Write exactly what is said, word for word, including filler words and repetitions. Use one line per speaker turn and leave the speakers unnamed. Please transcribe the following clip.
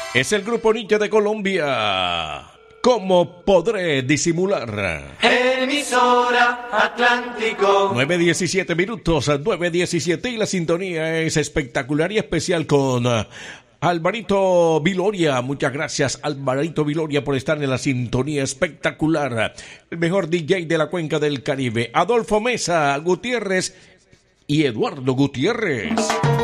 Es el grupo Nietzsche de Colombia. ¿Cómo podré disimular?
Emisora Atlántico.
nueve diecisiete minutos, nueve diecisiete y la sintonía es espectacular y especial con Alvarito Viloria. Muchas gracias, Alvarito Viloria, por estar en la sintonía espectacular. El mejor D J de la cuenca del Caribe. Adolfo Mesa Gutiérrez y Eduardo Gutiérrez.